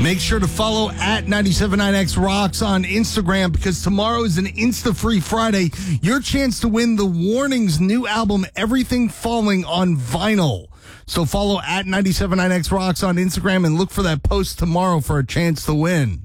Make sure to follow at 979X Rocks on Instagram because tomorrow is an Insta-Free Friday. Your chance to win the Warning's new album, Everything Falling, on vinyl. So follow at 979X Rocks on Instagram and look for that post tomorrow for a chance to win.